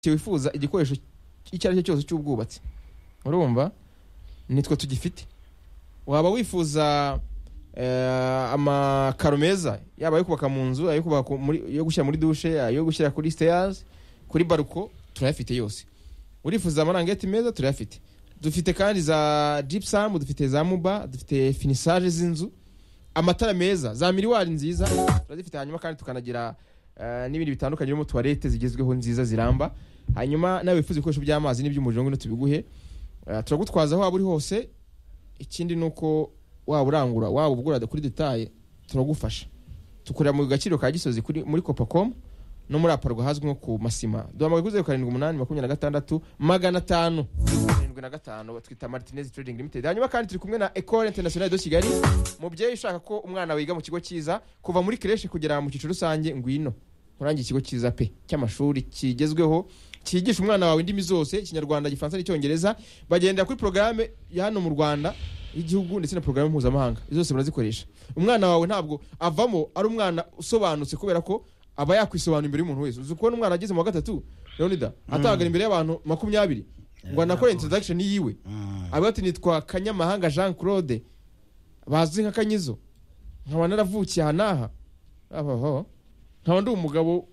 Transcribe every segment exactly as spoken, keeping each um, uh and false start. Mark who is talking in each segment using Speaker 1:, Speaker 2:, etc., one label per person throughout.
Speaker 1: wifuza igikoresho icyo ari cyo cyose cy'ubwubatsi urumva nitwe tugifite waba wifuza eh, amakaro meza yaba yo kubaka mu nzu ayo kubaka muri yo gushyira muri douche ayo gushyira kuri stairs kuri baruko turayafite yose urifuza amarangeti meza turayafite dufite kandi za gypsum dufite za muba dufite finissage z'inzu amatara meza za miliwari nziza turazifite hanyuma kandi tukanagira uh, n'ibindi bitandukanye mu toilette zigezweho nziza ziramba hanyuma nawe wifuza ibikoresho by'amazi n'iby'umuriro ngo tubiguhe uh, turagutwaza aho waba uri hose ikindi nuko waba urangura waba ugura kuri detail turagufasha tukorera mu gaciro ka Gisozi kuri muri Copacom no muri aparwa hazwi nko ku Masima duhamagaye kuri zero karindwi umunani makumyabiri na gatandatu magana atanu karindwi na gatanu batwita Martinez Trading Limited hanyuma kandi turi kumwe na Ecole Internationale de Kigali mubyeyi ushaka ko umwana wiga mu kigo cyiza kuva muri crèche kugera mu cyiciro rusange ngwino urangiye ikigo cyiza pe cy'amashuri kigezweho cyigisha umwana wawe indimi zose Ikinyarwanda Gifaransa n'Icyongereza bagendera kuri programme ya hano mu Rwanda igihugu ndetse na programme mpuzamahanga zose barazikoresha umwana wawe ntabwo avamo ari umwana usobanutse kubera ko aba yakwisobanura imbere y'umuntu wese uzi kubona umwana ageze mu gatatu Leonida atagara imbere y'abantu makumyabiri ngo anakora introduction yiwe aba ati nitwa Kanyamahanga Jean Claude bazi nka Kanyizo nkaba naravukiye hanaha abaho nkaba ndi umugabo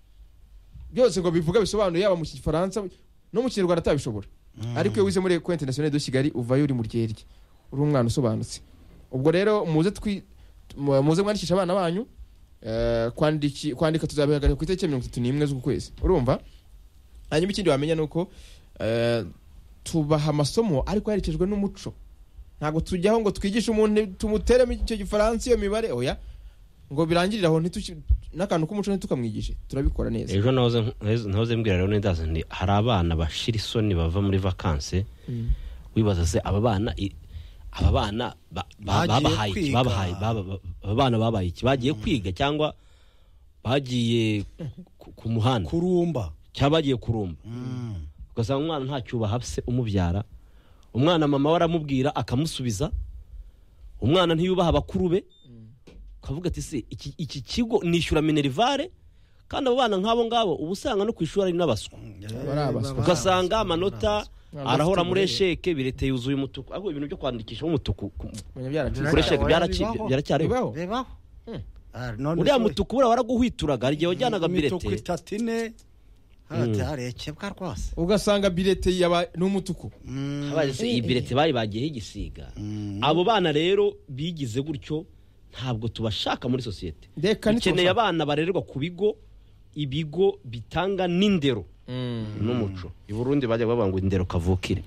Speaker 1: byose ngo bivuga bisobanuye yaba mu Gifaransa no mu Kinyarwanda atabishobora ariko iyo wize muri Ecole Internationale de Kigali uvayo uri mu ryerye uri umwana usobanutse ubwo rero muze twi muze mwandikisha abana banyu eh kwandiki kwandika tuzabihagarika ku itariki mirongo itatu n'imwe z'ukwezi urumva hanyuma ikindi wamenya nuko eh tubaha amasomo ariko yarekejwe n'umuco ntago tujyaho ngo twigishe umuntu tumuteremo icyo Gifaransa iyo mibare oya ngo birangirira aho ntituki nakantu k'umuco ntitukamwigishe turabikora neza
Speaker 2: ejo nahoze nahoze mbwira rero ndaza ndi hari abana bashira isoni bava muri vacances mm. wibaza se aba bana aba bana babahaye babahaye abana babaye iki bagiye kwiga cyangwa bagiye ku muhanda
Speaker 3: kurumba
Speaker 2: cyabagiye kurumba ugasanga umwana nta cyuba hafse umubyara umwana mama waramubwira akamusubiza umwana ntiyubaha abakuru be kavuga ati se iki iki kigo nishyura minerivare kandi abo bana nk'abo ngabo ubusanga no kwishura ari nabaswa ugasanga amanota arahora muri esheke bireteye uzuye umutuku aho ibintu byo kwandikisha umutuku kuri esheke byaracyariho
Speaker 3: bebaho
Speaker 2: uriya mutuku bura waraguhwituraga igihe wajyanaga birete
Speaker 3: mutuku itatine hati harekebwa rwose
Speaker 1: ugasanga birete yaba n'umutuku
Speaker 2: abaje se iyi birete bari bagiye igisiga abo bana rero bigize gutyo ntabwo tubashaka muri societe ikeneye abana barererwa ku bigo ibigo bitanga n'indero n'umuco i Burundi bajya bavuga ngo indero kavukire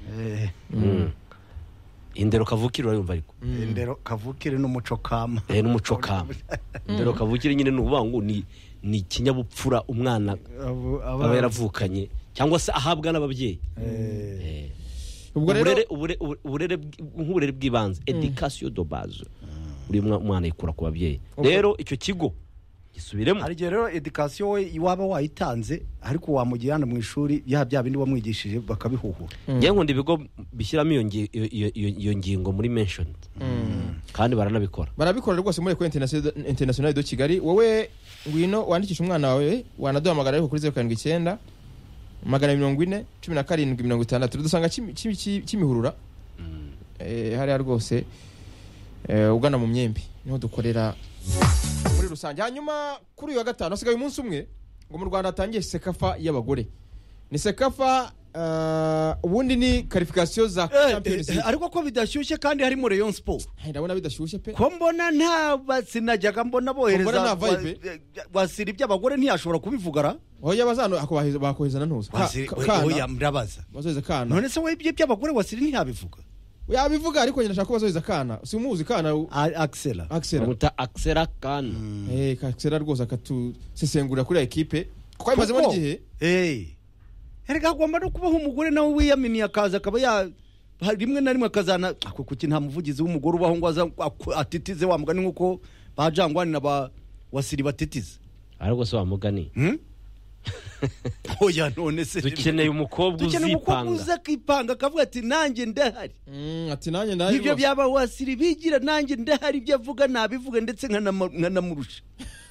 Speaker 2: indero kavukire urayumva ariko
Speaker 3: indero kavukire n'umuco kama
Speaker 2: eh n'umuco kama indero kavukire nyine n'uvuga ngo ni ni kinyabupfura umwana aba yaravukanye cyangwa se ahabwa n'ababyeyi eh ubwo rero uburere nk'uburere bw'ibanze education de base uri mwana ikura ku babyeyi rero icyo kigo gisubiremo
Speaker 3: hari rero education we iwaba wayitanze ariko wamugirana mu ishuri ya bya bindi wamwigishije bakabihuhura
Speaker 2: ngiye nkundi bigo bishyiramo iyo ngingo muri mention kandi baranabikora
Speaker 1: barabikora rwose muri Ecole Internationale de Kigali wowe ngwino wandikisha umwana wawe wanaduhamagara ariko kuri zero karindwi icyenda magana mirongo ine cumi na karindwi mirongo itandatu dusanga kimihurura eh hari rwose eh ugana mu myembe niho dukorera muri rusange hanyuma kuri uyu wa gatanu asigaye umunsi umwe ngo mu Rwanda hatangiye Sekafa y'abagore ni Sekafa uh, ubundi ni qualification za
Speaker 3: eh, Champions League eh, ariko ko bidashyushye kandi harimo Rayon Sport
Speaker 1: ndabona bidashyushye pe
Speaker 3: ko mbona nta basinajyaga mbona bohereza wasiri by'abagore ntiyashobora kubivugara
Speaker 1: oya bazano akobahiza bakohezana ntuza
Speaker 3: oya mrabaza
Speaker 1: bazoheza kana
Speaker 3: none se we by'abagore wasiri ntiyabivuga
Speaker 1: yabivuga ariko nyina shaka bazoheza kana si umuzi kana
Speaker 3: Axela
Speaker 1: Axela
Speaker 2: muta Axela kana
Speaker 1: mm. eh Axela rwose akatu sesengura kuri equipe kuko imaze muri gihe
Speaker 3: eh erega gwamba no kubaho umugore nawe wiyaminiye akaza akaba ya rimwe na rimwe akazana kuki nta muvugizi w'umugore ubaho ngo aza atitize wa mugani nkuko bajangwani na ba wasiri batitize
Speaker 2: ariko se wa mugani
Speaker 3: hmm? oya none se
Speaker 2: dukeneye umukobwa uzipanga
Speaker 3: uza kipanga akavuga ati nanjye ndahari
Speaker 1: mm ati nanjye ndahari
Speaker 3: ibyo byaba wasiri bigira nanjye ndahari ibyo avuga nabivuga ndetse nkanamurusha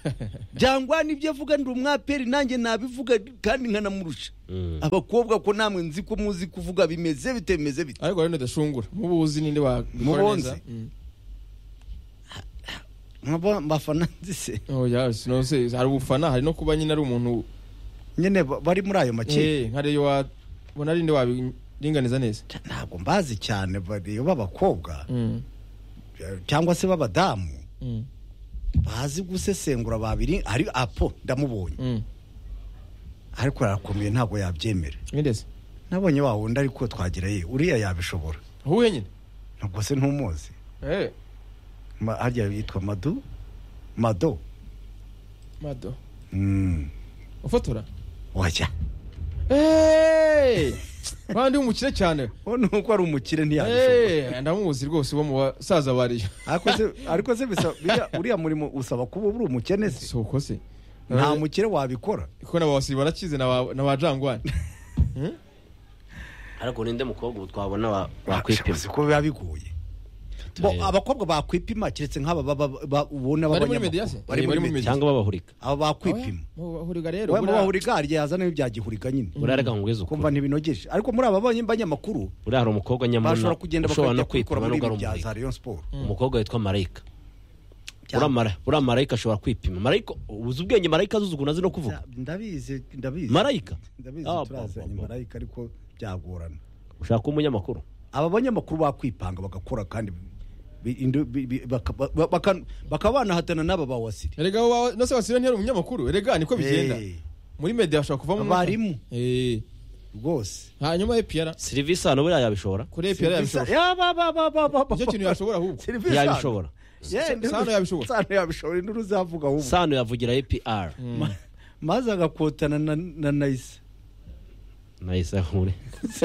Speaker 3: Jangwani ibyo avuga ndi umwaperi nanjye nabivuga kandi nkanamurusha
Speaker 2: Mm.
Speaker 3: abakobwa ko namwe nzi ko muzi kuvuga bimeze bitemeze bite
Speaker 1: ariko rero ndashungura mubuzi ninde wabikora
Speaker 3: Mubonze.
Speaker 1: neza Mm.
Speaker 3: nkaba mbafana nzise
Speaker 1: oh ya sinose hari ubufana hari no kuba nyine ari umuntu
Speaker 3: nyene ba- bari muri ayo makipe
Speaker 1: eh nkareyo wabona ari nde wabiringaniza neza
Speaker 3: ntabwo mbazi cyane bariyo b'abakobwa
Speaker 1: Mm.
Speaker 3: cyangwa se b'abadamu
Speaker 1: Mm.
Speaker 3: bazi gusesengura babiri ari apo ndamubonye
Speaker 1: Mm.
Speaker 3: ariko arakomeye ntabwo yabyemera
Speaker 1: Ngindese
Speaker 3: nabonye wa wundi ariko twagira ye uriya yabishobora
Speaker 1: huye nyine
Speaker 3: ntabwo se ntumuzi
Speaker 1: eh
Speaker 3: Ma- harya yitwa madu mado
Speaker 1: mado
Speaker 3: mm.
Speaker 1: ufotora
Speaker 3: wajya
Speaker 1: eh bandi umukire cyane
Speaker 3: o nuko ari umukire ntiyabishobora
Speaker 1: eh ndamuzi rwose bo mu basaza bariyo
Speaker 3: ariko se ariko se bisa biriya- uriya murimo usaba kuba uri umukene se
Speaker 1: soko se
Speaker 3: nta mukire wabikora
Speaker 1: ko nabawasiri barakize na ba- na bajangwani
Speaker 2: ariko ninde mukobwa ubu twabona wa- wakwipima
Speaker 3: Uzi ko biba bigoye bo abakobwa bakwipima keretse nk'aba baba- ba- ubona
Speaker 1: Bari muri
Speaker 3: b'abanyamakuru.
Speaker 1: media se?
Speaker 3: bari
Speaker 1: Eh,
Speaker 3: muri
Speaker 1: bari muri
Speaker 3: media
Speaker 2: cyangwa babahurika
Speaker 3: aba bakwipima
Speaker 1: bahuriga rero
Speaker 3: we
Speaker 1: buriya-
Speaker 3: mubahuriga harya yazana ibya gihuriga nyine
Speaker 2: buriya reka nkubwize
Speaker 3: kumva
Speaker 2: ukuri
Speaker 3: ntibinogeje ariko muri aba banyamakuru
Speaker 2: buriya hari umukobwa nyamuna
Speaker 3: bashobora kugenda
Speaker 2: ushobora no
Speaker 3: bakajya kubikora
Speaker 2: kwipima
Speaker 3: muri
Speaker 2: nubwo ari
Speaker 3: ibi bya
Speaker 2: umurika
Speaker 3: za Rayon Sport
Speaker 2: umukobwa witwa marayika
Speaker 3: Cyangwa-
Speaker 2: uriya Mara- uriya marayika ashobora kwipima marayika uzi ubwenge marayika azuze ukuntu azi no kuvuga
Speaker 3: ndabizi ndabizi
Speaker 2: marayika
Speaker 3: ndabizi
Speaker 2: Ah,
Speaker 3: turazanye
Speaker 2: ba- ba-
Speaker 3: marayika ariko byagorana
Speaker 2: ushaka kuba umunyamakuru
Speaker 3: aba banyamakuru bakwipanga bagakora kandi bi- indu- bi- bi- baka- baka- baka- bakaba banahatana n'aba bawasiri
Speaker 1: erega wa- no se wasira ntiyari umunyamakuru erega niko bigenda
Speaker 3: Eh,
Speaker 1: muri media hashobora kuvamo umwuka.
Speaker 3: Abarimu.
Speaker 1: eh
Speaker 3: rwose
Speaker 1: hanyuma E P R
Speaker 2: serivisi hano buriya yabishobora
Speaker 1: kuri E P R yabishobora
Speaker 3: Ya, ba- ba- ba- ba- ba- ba-
Speaker 1: nicyo kintu yashobora ahubwo
Speaker 3: Serivisi
Speaker 2: yabishobora
Speaker 3: Yeah,
Speaker 1: Sa- Sano yabishobora.
Speaker 3: Sano yabishobora induru uzavuga ahubwo
Speaker 2: sano yavugira A P R
Speaker 3: Ma- maze agakotana na na Nayisa
Speaker 2: nahise nkure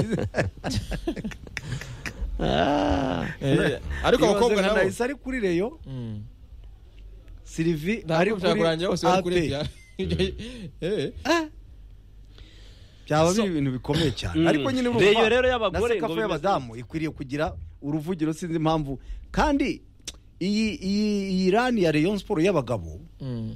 Speaker 1: Eh, ariko abakobwa
Speaker 3: Ibaze nka
Speaker 1: nabo
Speaker 3: Nayisa ari kuri Reyo
Speaker 1: Mm.
Speaker 3: Sylvie ari
Speaker 1: ntabwo bishobora
Speaker 3: kuri
Speaker 1: kurangira bose bari kuri
Speaker 3: A P.
Speaker 1: E P R Eh,
Speaker 3: Ah. byaba
Speaker 2: So-
Speaker 3: biri ibintu bikomeye cyane
Speaker 2: Mm.
Speaker 3: ariko nyine
Speaker 2: Reyo rero y'abagore
Speaker 3: na
Speaker 2: ngo
Speaker 3: sekafu
Speaker 2: bimeze-
Speaker 3: y'abadamu ikwiriye kugira uruvugiro sinzi impamvu kandi iyi iyi iyi rani ya Rayon Sport y'abagabo
Speaker 1: mm.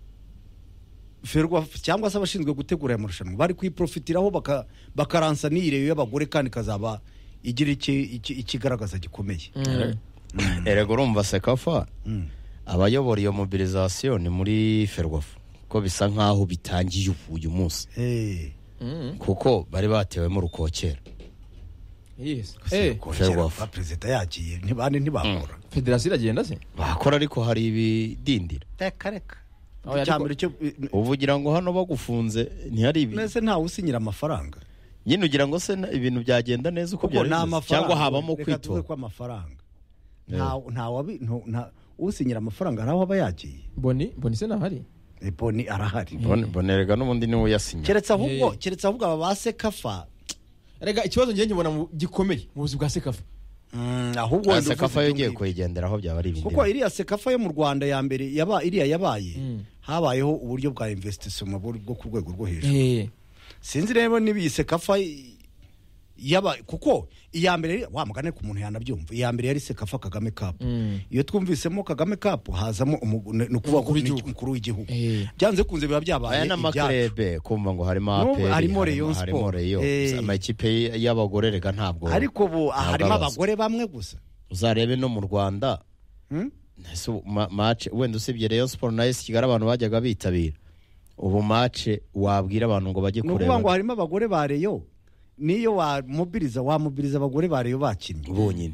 Speaker 3: ferwa cyangwa se abashinzwe gutegura aya marushanwa bari kuyiprofitiraho baka bakaransa n'iyi Rayon y'abagore kandi kazaba igira iki iki- ikigaragaza gikomeye
Speaker 1: Mm.
Speaker 4: erega urumva sekafa
Speaker 3: Mm.
Speaker 4: abayobora iyo mobilizasiyo ni muri ferwafa ko bisa nk'aho bitangiye ubu uyu munsi
Speaker 3: Eh.
Speaker 1: Mm.
Speaker 4: kuko bari batewemo rukokera
Speaker 1: Yes. Eh,
Speaker 4: Ferwafa.
Speaker 3: Ba perezida yagiye ntibane ntibakora
Speaker 1: federasiyo iragenda se
Speaker 4: bakora ariko hari ibidindira
Speaker 3: reka reka
Speaker 1: Oh, ariko-
Speaker 3: icyambere cyo
Speaker 4: ubu ugira ngo hano bagufunze ntihari ibi
Speaker 3: nese ntawe usinyira amafaranga
Speaker 4: nyine ugira ngo se na- ibintu byagenda neza uko
Speaker 3: kuko
Speaker 4: byari
Speaker 3: nta
Speaker 4: bimeze
Speaker 3: mafaranga
Speaker 4: cyangwa habamo
Speaker 3: reka tuvuge
Speaker 4: kwitora
Speaker 3: ko amafaranga
Speaker 4: Yeah.
Speaker 3: nta nta wabi nta- nta usinyira amafaranga hari aho aba yagiye
Speaker 1: boni boni se ntahari
Speaker 3: eboni arahari
Speaker 4: Bone- bonerega n'ubundi niwe uyasinya
Speaker 3: keretse ahubwo
Speaker 1: Eh.
Speaker 3: keretse ahubwo aba ba sekafa
Speaker 1: erega ikibazo ngiye nkibona mu- gikomeye mu buzi bwa sekafa
Speaker 3: Mm, ahubwo
Speaker 4: Ah,
Speaker 3: wenda
Speaker 4: sekafa
Speaker 3: uvuze
Speaker 4: yongeye
Speaker 3: ibyo ngibyo.
Speaker 4: kuyigenderaho byaba ari ibindi
Speaker 3: kuko iriya sekafa yo mu Rwanda ya mbere yaba iriya yabaye
Speaker 1: Mm.
Speaker 3: habayeho uburyo bwa investissement bwo bwo ku rwego rwo hejuru
Speaker 1: eh
Speaker 3: sinzi rero niba iyi sekafa yaba kuko iya mbere wa mugane ku muntu yanabyumva iya mbere yari sekafa Kagame Cup
Speaker 1: Mm.
Speaker 3: iyo twumvisemo Kagame Cup hazamo umu- ni ukuvuga ko
Speaker 1: Umukuru
Speaker 3: ni
Speaker 1: w'igihugu.
Speaker 3: umukuru w'igihugu
Speaker 1: Eh.
Speaker 3: byanze kunze biba byabaye
Speaker 4: aya
Speaker 3: ibyacu
Speaker 4: n'amakrebe kumva ngo harimo
Speaker 3: N'ubu
Speaker 4: aperi
Speaker 3: harimo Rayon
Speaker 4: harimo
Speaker 3: Sport.
Speaker 4: reyo
Speaker 3: Eh.
Speaker 4: amakipe y'abagore rega ntabwo
Speaker 3: ariko ubu
Speaker 4: ntabwo
Speaker 3: harimo
Speaker 4: abazwa.
Speaker 3: abagore bamwe gusa
Speaker 4: uzarebe no mu Rwanda
Speaker 3: Hmm?
Speaker 4: ese ubu ma- match wenda usibye Rayon Sport na A S Kigali abantu bajyaga bitabira ubu match wabwira abantu ngo bajye
Speaker 3: ni ukuvuga ngo
Speaker 4: kureba
Speaker 3: harimo abagore ba Reyo niyo wamubiriza wamubiriza abagore ba Reyo bakinnye
Speaker 4: bonyine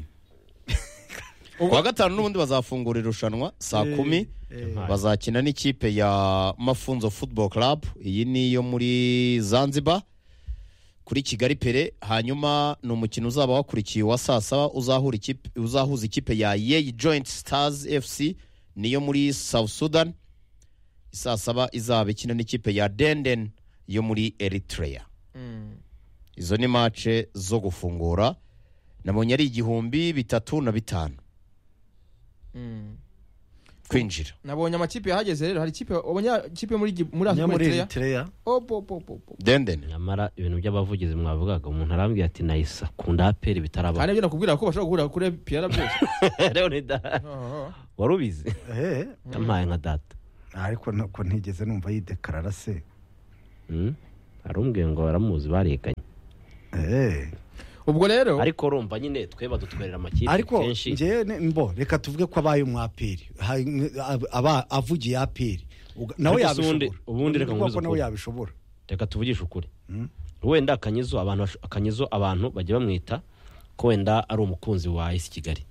Speaker 4: kuwa gatanu n'ubundi bazafungura irushanwa saa
Speaker 3: Eh,
Speaker 4: kumi
Speaker 3: eh.
Speaker 4: bazakina n'ikipe ya Mafunzo Football Club iyi ni iyo muri Zanzibar kuri Kigali Pere hanyuma ni umukino uzaba wakurikiye wa saa saba uzahura ikipe uzahuza ikipe ya Yei Joint Stars F C niyo muri South Sudan saa saba izaba ikina n'ikipe ya Denden yo muri Eritrea
Speaker 1: Mm.
Speaker 4: izo ni mace zo gufungura nabonye ari igihumbi bitatu na bitanu
Speaker 1: Mm.
Speaker 4: kwinjira
Speaker 1: nabonye amakipe yahageze rero hari ikipe wabonye ikipe muri Gi- muri
Speaker 3: Niyo muri
Speaker 1: Eritrea
Speaker 3: Eritrea
Speaker 1: op op op op
Speaker 4: Denden
Speaker 2: nyamara ibintu by'abavugizi mwavugaga umuntu arambwira ati nahise akunda aperi bitarabaho
Speaker 1: kandi ibyo nakubwira ko bashobora guhura kuri E P R byose
Speaker 2: rero ni da
Speaker 1: Ah, ah.
Speaker 2: wari ubizi
Speaker 3: eh
Speaker 2: yampaye nka data
Speaker 3: ariko nako ntigeze numva yidekarara se.
Speaker 2: Mm. Arumbwiye ngo baramuzi bariganye.
Speaker 3: Eh.
Speaker 1: ubwo rero
Speaker 2: Ariko urumva nyine tweba dutwerera amakipe
Speaker 3: ariko
Speaker 2: kenshi.
Speaker 3: nje mbo reka tuvuge ko abaye umwapiri aba avugiye apiri nawe
Speaker 2: Ariko se ubundi-
Speaker 3: yabishobora
Speaker 2: ubundi reka nguze
Speaker 3: ko nawe
Speaker 2: ukuri.
Speaker 3: yabishobora.
Speaker 2: Reka tuvugishe ukuri.
Speaker 3: Mm.
Speaker 2: Wenda akanyizo abantu bash- akanyizo abantu bajya bamwita ko wenda ari umukunzi wa A S Kigali.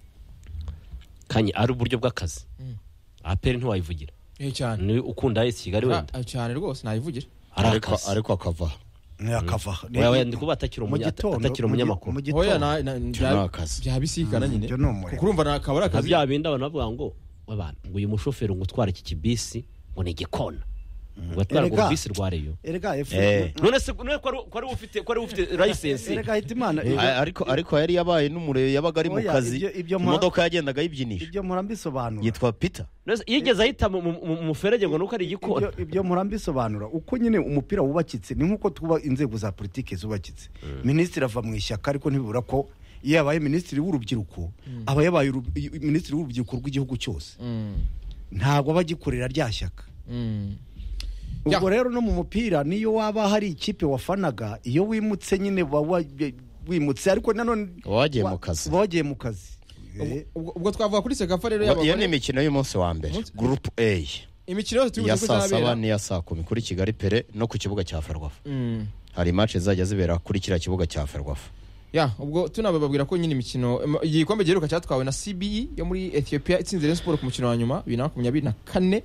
Speaker 2: Kanye ari uburyo bw'akazi.
Speaker 1: Mm.
Speaker 2: Aperi ntiwayivugira.
Speaker 1: eh cyane
Speaker 2: Ni ukunda A S Kigali wenda.
Speaker 1: Ah, cyane rwose nayivugira
Speaker 2: Ari
Speaker 4: ariko
Speaker 2: akazi.
Speaker 4: ariko akava
Speaker 3: Yakava.
Speaker 2: Oya oya ndi kuba atakira
Speaker 3: mu
Speaker 2: umunya-
Speaker 3: gitondo
Speaker 2: atakira umunyamakuru.
Speaker 3: mu
Speaker 1: oya
Speaker 3: gitondo
Speaker 1: na na-
Speaker 4: Ibyo
Speaker 1: bya-
Speaker 4: ni akazi.
Speaker 1: byabisikana
Speaker 3: Mm,
Speaker 1: nyine
Speaker 3: ibyo ni umurimo.
Speaker 1: kuko urumva nakaba ari
Speaker 2: Na
Speaker 1: akazi
Speaker 2: bya bindi abantu bavuga ngo abantu ngo uyu mushoferi ngo utwara iki kibisi ngo ni igikona. Ngo atwara ngo
Speaker 3: Erega.
Speaker 2: bisi rwa Rayon.
Speaker 3: erega F
Speaker 4: Eh.
Speaker 2: None se none ko ari- ko ari ufite ko ari ufite license.
Speaker 3: erega Hitimana
Speaker 4: A- ariko ariko yari yabaye n'umurebe yabaga ari mu
Speaker 3: Oya,
Speaker 4: kazi
Speaker 3: ibyo- ibyo mura-
Speaker 4: imodoka yagendaga yibyinisha
Speaker 3: ibyo murambisobanura
Speaker 4: yitwa Peter.
Speaker 2: None se yigeze ahita mu- mu mu- mu ferege ngo nuko ari igikona.
Speaker 3: ibyo ibyo murambisobanura uko nyine umupira wubakitse ni nkuko tuba inzego za politike zubakitse. Minisitiri ava mu ishyaka ariko ntibibura ko iyo yabaye minisitiri w'urubyiruko aba yabaye uru- minisitiri w'urubyiruko rw'igihugu cyose
Speaker 1: Mm,
Speaker 3: ntabwo aba agikorera rya shyaka.
Speaker 1: mm.
Speaker 3: ubwo
Speaker 1: Ya.
Speaker 3: rero no mu mupira niyo waba hari ikipe wafanaga iyo wimutse nyine uba wa- wimutse ariko nanone
Speaker 4: Wagiye
Speaker 3: wa-
Speaker 4: mu kazi.
Speaker 3: uba wagiye mu kazi. Eh,
Speaker 1: ubwo ubwo twavuga kuri sekafa rero
Speaker 4: iyo ni
Speaker 1: y'abagore
Speaker 4: imikino y'umunsi wa mbere
Speaker 1: Umunsi-
Speaker 4: group A
Speaker 1: imikino yose turi
Speaker 4: iya
Speaker 1: buze
Speaker 4: saa
Speaker 1: kuzabera
Speaker 4: saba n'iya saa kumi kuri Kigali Pere no ku kibuga cya Ferwafa.
Speaker 1: Mm.
Speaker 4: Hari match zizajya zibera kuri kiriya kibuga cya Ferwafa.
Speaker 1: ya ubwo tunababwira ko nyine imikino em, igikombe giheruka cyatwawe na C B E yo muri Ethiopia itsinze Rayon Sport ku mukino wa nyuma bibiri na makumyabiri na kane.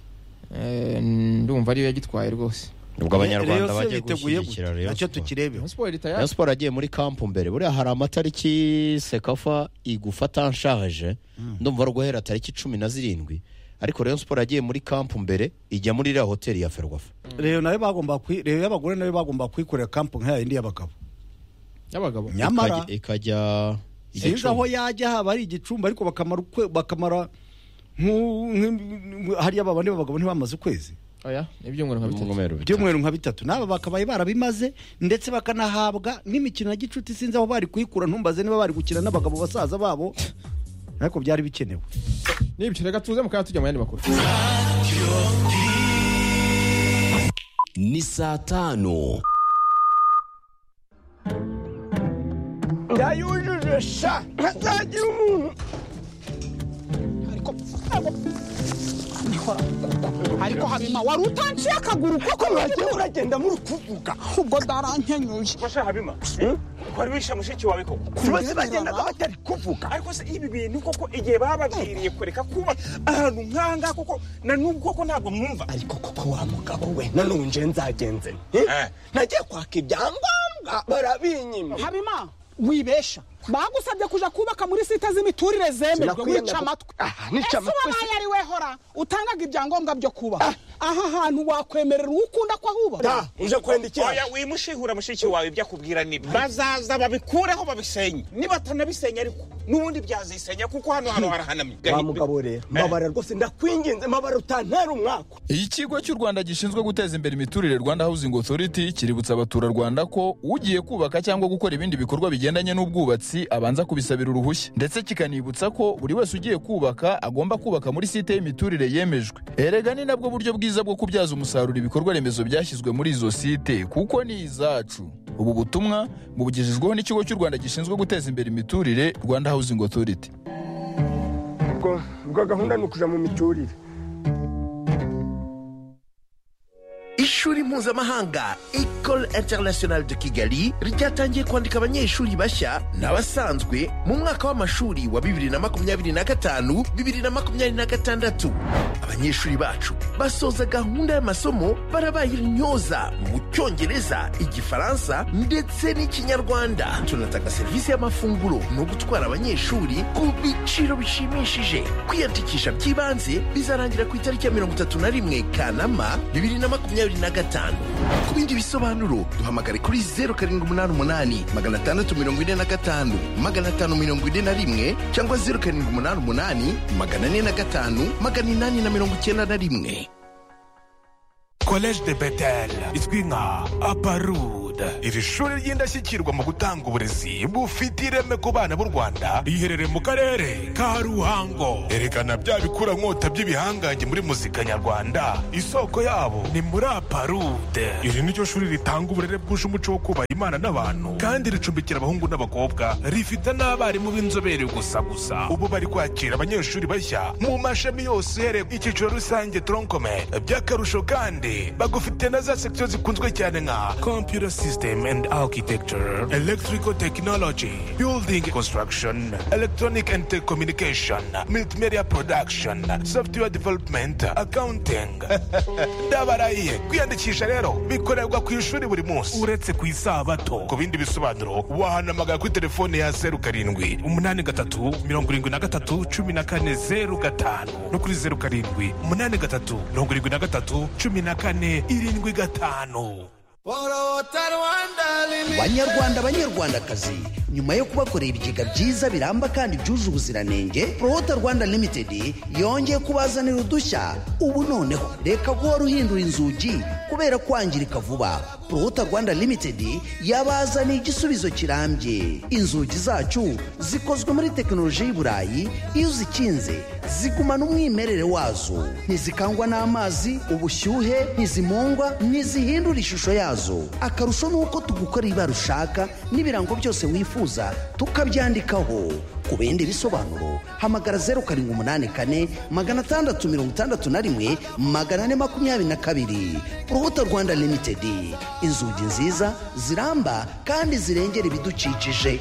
Speaker 1: Eh, ndumva ariyo yagitwaye rwose
Speaker 4: Ubwo abanyarwanda
Speaker 3: Rayon se
Speaker 4: bagiye
Speaker 3: biteguye
Speaker 4: gushyigikira
Speaker 3: gute?
Speaker 4: Rayon
Speaker 3: nacyo
Speaker 4: Sport.
Speaker 3: tukirebe.
Speaker 1: Rayon Sport iri
Speaker 4: Rayon
Speaker 1: tayari
Speaker 4: Sport agiye muri kampu mbere buriya hari amatariki Sekafa igufata nshaje ndumva ari guhera tariki cumi na zirindwi ariko Rayon Sport agiye muri kampu mbere ijya muri iriya hoteli ya Ferwafa.
Speaker 3: rero nayo bagomba kwi rero y'abagore nayo bagomba kwikorera kampu nk'aya yindi y'abagabo.
Speaker 1: y'abagabo
Speaker 3: nyamara
Speaker 4: Ikajya- ikajya
Speaker 3: sinzi aho yajya haba ari igicumbi ariko bakamara ukwe- bakamara nk'u- nk'u- hariya babandi b'abagabo ntibamaze ukwezi
Speaker 1: oya ibyumweru nka bitatu
Speaker 4: Ibyumweru bitatu.
Speaker 3: by'umweru nka bitatu n'aba bakabaye barabimaze ndetse bakanahabwa n'imikino ya gicuti sinzi aho bari kuyikura ntumbaze niba bari gukina n'abagabo basaza babo ariko byari bikenewe.
Speaker 1: n'ibyo reka tuze mu kanya tujya mu yandi makuru
Speaker 5: ni saa tano
Speaker 6: yayujuje sha ntazagira umuntu ariko ariko habima wari utanciye akaguru koko mwagiye uragenda muri kuvuga ubwo darankenyuye
Speaker 7: Basha Habima, kwari wisha mushiki wawe koko.
Speaker 6: kubaze bagendaga batari kuvuga
Speaker 7: Ariko se ibi bintu koko igihe bababwiriye kureka kuba ahantu nkanga koko na nubwo koko ntabwo mwumva.
Speaker 6: ariko koko wa mugabo we nanonje nzagenze
Speaker 7: Eh.
Speaker 6: nagiye kwaka ibyangombwa barabinyima habima wibesha bagusabye kuja kubaka muri sita z'imiturire zemejwe wica amatwi
Speaker 7: Ah, nica
Speaker 6: ese
Speaker 7: amatwi.
Speaker 6: wabaye ari we hora utangaga ibyangombwa byo kuba aha hantu wakwemerera ukunda ko ahubaka
Speaker 7: Da,
Speaker 6: uje kwendikira
Speaker 7: Oya wimushihura mushiki wawe ibyo akubwira nibi. Bazaza babikureho babisenye. Niba tanabisenya ariko nubundi byazisenya kuko hano hano harahanamye.
Speaker 6: wa mugabo rero mabara rwose ndakwinginze mabara utantera umwaka
Speaker 8: ikigo cy'u Rwanda gishinzwe guteza imbere imiturire Rwanda Housing Authority kiributsa abaturarwanda ko ugiye kubaka cyangwa gukora ibindi bikorwa bigendanye n'ubwubatsi abanza kubisabira uruhushya ndetse kikanibutsa ko buri wese ugiye kubaka agomba kubaka muri site y'imiturire yemejwe. Erega ni nabwo buryo bwiza bwo kubyaza umusaruro ibikorwa remezo byashyizwe muri izo site kuko ni izacu. Ubu butumwa bubugejejweho n'ikigo cy'u Rwanda gishinzwe guteza imbere imiturire Rwanda Housing Authority.
Speaker 6: ubwo ubwo gahunda ni ukuja mu miturire.
Speaker 5: ishuri mpuzamahanga Ecole Internationale de Kigali ryatangiye kwandika abanyeshuri bashya n'abasanzwe mu mwaka w'amashuri wa bibiri na makumyabiri na gatanu bibiri na makumyabiri na gatandatu. Abanyeshuri bacu basoza gahunda y'amasomo barabaye intyoza mu cyongereza, igifaransa ndetse n'ikinyarwanda. Tunatanga serivisi y'amafunguro no gutwara abanyeshuri ku biciro bishimishije. Kwiyandikisha by'ibanze bizarangira ku itariki ya mirongo itatu na rimwe Kanama bibiri na makumyabiri na gatanu. Ku bindi bisobanuro duhamagare kuri zeru karindwi umunani umunani magana atandatu mirongo ine na gatanu magana atanu mirongo ine na rimwe cyangwa zeru karindwi umunani umunani magana ane na gatanu magana inani na mirongo icyenda na rimwe.
Speaker 9: Collège de Bethel izwi nka Aparud iri shuri ry'indashyikirwa mu gutanga uburezi bufite ireme ku bana b'u Rwanda riherereye mu karere ka Ruhango. Erekana bya bikura nkota by'ibihangange muri muzika nyarwanda, isoko yabo ni muri Aparude. Iri ni ryo shuri ritanga uburere bwuje umuco wo kubaha Imana n'abantu kandi ricumbikira abahungu n'abakobwa, rifite n'abarimu b'inzobere gusa gusa. Ubu bari kwakira abanyeshuri bashya mu mashami yose uhereye ku icyiciro rusange tronkome. By'akarusho kandi bagufite na za section zikunzwe cyane nka computer system and architecture, electrical technology, building construction, electronic and telecommunication, multimedia production, software development, accounting. Ndabarahiye kwiyandikisha rero bikorerwa ku ishuri buri munsi uretse ku isabato. Ku bindi bisobanuro wahanamagara kuri telefone ya zeru karindwi umunani gatatu mirongo irindwi na gatatu cumi na kane zeru gatanu no kuri zeru karindwi umunani gatatu mirongo irindwi na gatatu cumi na kane irindwi gatanu.
Speaker 10: Banyarwanda banyarwandakazi, nyuma yo kubakorera ibigega byiza biramba kandi byuje ubuziranenge, Prohota Rwanda Limited yongeye kubazanira udushya. Ubu noneho reka guhora uhindura inzugi kubera kwangirika vuba. Prohota Rwanda Limited yabazaniye igisubizo kirambye. Inzugi zacu zikozwe muri tekinoloji y'I Burayi, iyo uzikinze zigumana umwimerere wazo, ntizikangwa n'amazi, ubushyuhe, ntizimungwa, ntizihindura ishusho yazo. Akarusho nuko tugukora ibara ushaka n'ibirango byose wifuza tukabyandikaho. Ku bindi bisobanuro hamagara zeru karindwi umunani kane magana atandatu mirongo itandatu na rimwe magana ane makumyabiri na kabiri. Prohota Rwanda Limited, inzugi nziza ziramba kandi zirengera ibidukikije.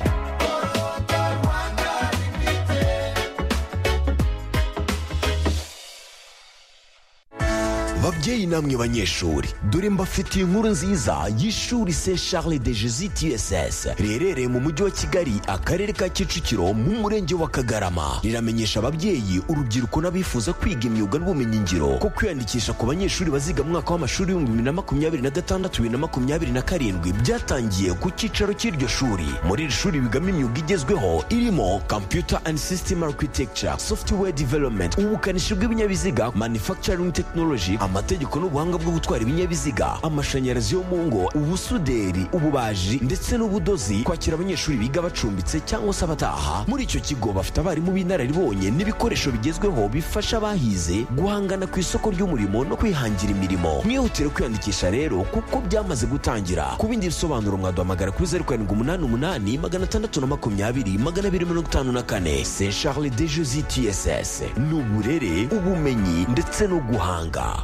Speaker 11: Babyeyi namwe banyeshuri, dore mbafitiye inkuru nziza y'ishuri Saint Charles de Jesus T S S riherereye mu mujyi wa Kigali, akarere ka Kicukiro, mu murenge wa Kagarama. Riramenyesha ababyeyi, urubyiruko n'abifuza kwiga imyuga n'ubumenyingiro ko kwiyandikisha ku banyeshuri baziga mu mwaka w'amashuri w'ibihumbi bibiri na makumyabiri na gatandatu bibiri na makumyabiri na karindwi byatangiye ku cyicaro cy'iryo shuri. Muri iri shuri bigamo imyuga igezweho irimo computer and system architecture, software development, ubukanishi bw'ibinyabiziga, manufacturing technology, amategeko n'ubuhanga bwo gutwara ibinyabiziga, amashanyarazi yo mu ngo, ubusuderi, ububaji ndetse n'ubudozi. Kwakira abanyeshuri biga bacumbitse cyangwa se abataha. Muri icyo kigo bafite abarimu b'inararibonye n'ibikoresho bigezweho bifasha abahize guhangana ku isoko ry'umurimo no kwihangira imirimo. Mwihutire kwiyandikisha rero kuko byamaze gutangira. Ku bindi bisobanuro mwaduhamagara kuri zeru karindwi umunani umunani magana atandatu na makumyabiri magana abiri mirongo itanu na kane. Saint Charles de Jesus T S S, ni uburere, ubumenyi ndetse no guhanga.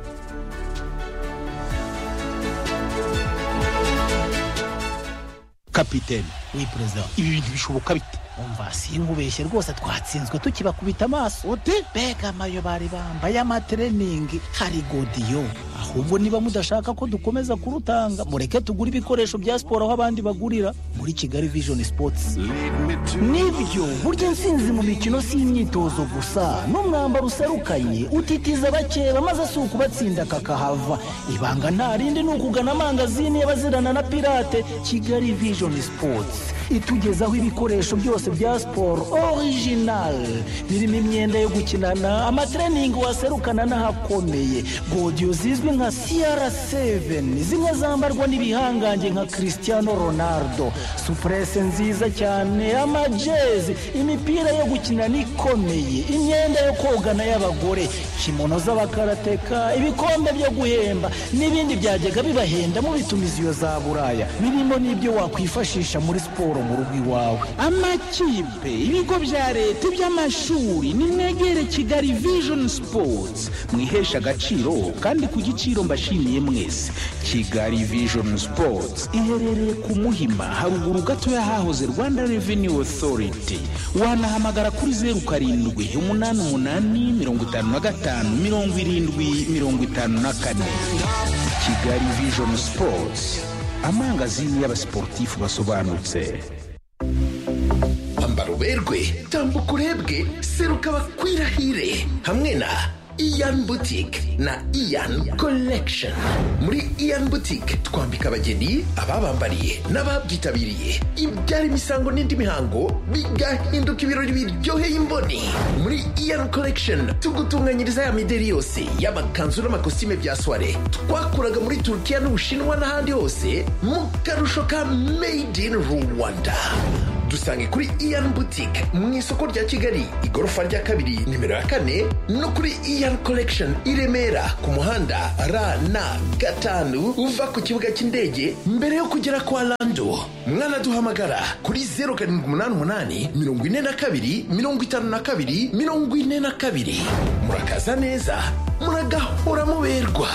Speaker 12: Kapiteni, oui president, ibi bintu bishoboka bite? Umva sinkubeshye rwose, twatsinzwe tukibakubita amaso. Ute bega mayo bari bambaye amatrening, hari godiyo. Ahubwo niba mudashaka ko dukomeza kurutanga, mureke tugura ibikoresho bya siporo aho abandi bagurira muri Kigali Vision Sports. Nibyo, burya nsinzi mu mikino si imyitozo gusa, n'umwambaro userukanye utitiza bakeba maze asuku batsinda kakahava. Ibanga nta rindi ni ukugana amangazini y'abazirana na pirate. Kigali Vision Sports itugezaho ibikoresho byose bya siporo original, birimo imyenda yo gukinana, amatrening waserukana n'ahakomeye, godiyo zizwi nka C R seven, zimwe zambarwa n'ibihangange nka Cristiano Ronaldo, suprese nziza cyane, amajezi, imipira yo gukinana ikomeye, imyenda yo kogana y'abagore, kimono z'abakarateka, ibikombe byo guhemba n'ibindi byajyaga bibahenda mu bitumiziyo za Buraya, birimo n'ibyo wakwifashisha muri siporo mu rugo iwawe. Amakipe, ibigo bya leta, iby'amashuri, nimwegere Kigali Vision Sports, mwihesha agaciro kandi ku giciro mbashimiye mwese. Kigali Vision Sports iherereye ku Muhima, haruguru gato y'ahahoze Rwanda Revenue Authority. Wanahamagara kuri zeru karindwi umunani umunani mirongo itanu na gatanu mirongo irindwi mirongo itanu na kane. Kigali Vision Sports, amangazini y'abasportifu basobanutse.
Speaker 5: Ambara uberwe, tambuka urebwe, seruka bakwirahire hamwe na Ian Boutique na Ian Collection. Muri Ian Boutique twambika abageni, ababambariye n'ababyitabiriye ibyara imisango n'indi mihango bigahinduka ibirori biryoheye imboni. Muri Ian Collection tugutunganyiriza ya mideri yose y'amakanzu n'amakositime bya soirée twakuraga muri Turkiya n'Ubushinwa n'ahandi hose mu karusho ka Made in Rwanda. Dusange kuri Ian Boutique mu isoko rya Kigali igorofa rya kabiri nimero ya kane no kuri Ian Collection i Remera ku muhanda R na gatanu uva ku kibuga cy'indege mbere yo kugera kwa Lando. Mwana duhamagara kuri zero karindwi umunani umunani mirongo ine na kabiri mirongo itanu na kabiri mirongo ine na kabiri. Murakaza neza, muragahora muberwa.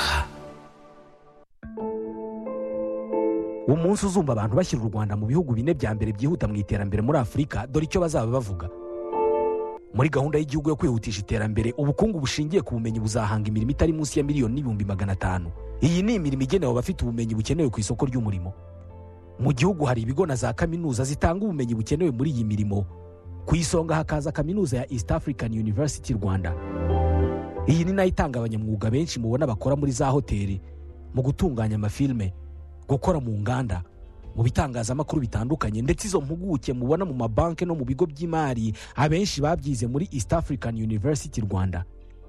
Speaker 13: umunsi uzumva abantu bashyira u Rwanda mu bihugu bine bya mbere byihuta mu iterambere muri Afurika, dore icyo bazaba bavuga. Muri gahunda y'igihugu yo kwihutisha iterambere, ubukungu bushingiye ku bumenyi buzahanga imirimo itari munsi ya miliyoni n'ibihumbi magana atanu. Iyi ni imirimo igenewe abafite ubumenyi bukenewe ku isoko ry'umurimo. Mu gihugu hari ibigo na za kaminuza zitanga ubumenyi bukenewe muri iyi mirimo. Ku isonga hakaza kaminuza ya East African University Rwanda. Iyi ni nayo itanga abanyamwuga benshi mubona bakora muri za hoteli, mu gutunganya amafilme, gukora mu nganda, mu bitangazamakuru bitandukanye, ndetse izo mpuguke mubona mu mabanki no mu bigo by'imari abenshi babyize muri East African University Rwanda.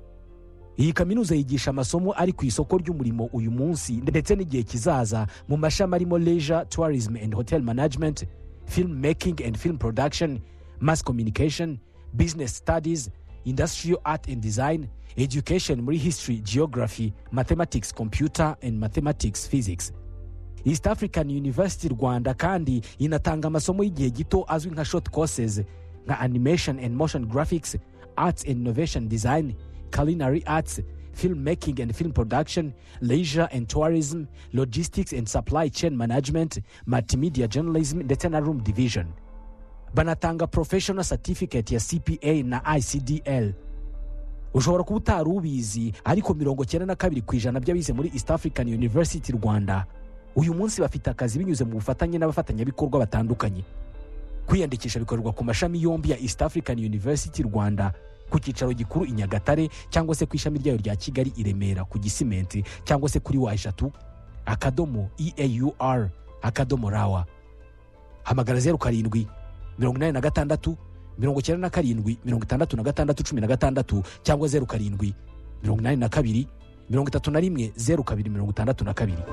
Speaker 13: Iyi kaminuza yigisha amasomo ari ku isoko ry'umurimo uyu munsi ndetse n'igihe kizaza mu mashami arimo leisure, tourism and hotel management, film making and film production, mass communication, business studies, industrial art and design, education muri history, geography, mathematics, computer and mathematics, physics. East African University Rwanda kandi inatanga amasomo y'igihe gito azwi nka short courses nka animation and motion graphics, arts and innovation design, culinary arts, film making and film production, leisure and tourism, logistics and supply chain management, multimedia journalism ndetse na room division. Banatanga professional certificate ya C P A na I C D L. Ushobora kuba utari ubizi, ariko mirongo cyenda na kabiri ku ijana by'abize muri East African University Rwanda uyu munsi bafite akazi binyuze mu bufatanye n'abafatanyabikorwa batandukanye. Kwiyandikisha bikorerwa ku mashami yombi ya East African University Rwanda, ku cyicaro gikuru i Nyagatare cyangwa se ku ishami ryayo rya Kigali i Remera ku Gisimenti, cyangwa se kuri wa eshatu akadomo E A U R akadomo rawa. Hamagara zeru karindwi mirongo inani na gatandatu mirongo icyenda na karindwi mirongo itandatu na gatandatu cumi na gatandatu cyangwa zeru karindwi mirongo inani na kabiri mirongo itatu na rimwe zeru kabiri mirongo itandatu na kabiri.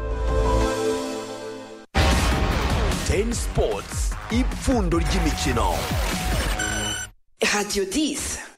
Speaker 11: Ten Sports, ipfundo ry'imikino.
Speaker 14: Radio dix.